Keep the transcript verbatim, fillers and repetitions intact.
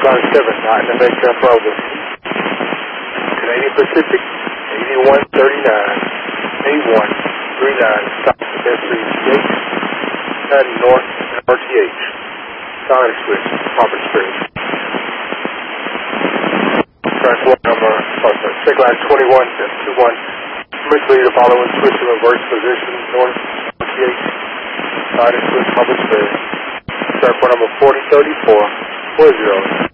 line seven, nine November Bravo. Canadian Pacific, eighty-one thirty-nine, eighty-one thirty-nine, stop S three H, heading north R T H, silent switch, Palmer Springs. Transport number, oh, sorry, check line twenty-one two one, permission to follow and switch to reverse position, north R T H, silent switch, Palmer Springs. Transport number forty thirty-four, four zero.